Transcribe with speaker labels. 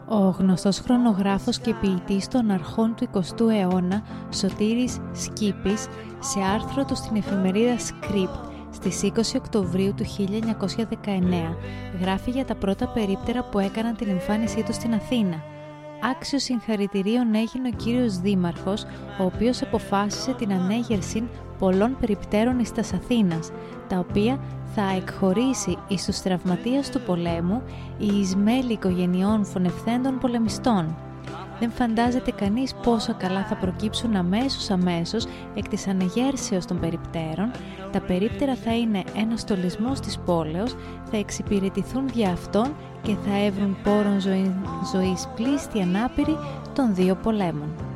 Speaker 1: Ο γνωστός χρονογράφος και ποιητής των αρχών του 20ου αιώνα, Σωτήρης Σκήπης, σε άρθρο του στην εφημερίδα Script στις 20 Οκτωβρίου του 1919, γράφει για τα πρώτα περίπτερα που έκαναν την εμφάνισή του στην Αθήνα. Άξιος συγχαρητηρίων έγινε ο κύριος Δήμαρχος, ο οποίος αποφάσισε την ανέγερση πολλών περιπτέρων εις τας Αθήνας, τα οποία θα εκχωρήσει εις τους τραυματίες του πολέμου ή εις μέλη οικογενειών φωνευθέντων πολεμιστών. Δεν φαντάζεται κανείς πόσο καλά θα προκύψουν αμέσως εκ της ανεγέρσεως των περιπτέρων. Τα περίπτερα θα είναι ένας στολισμός της πόλεως, θα εξυπηρετηθούν δια αυτών και θα έβρουν πόρων ζωής πλήστη ανάπηρη των δύο πολέμων.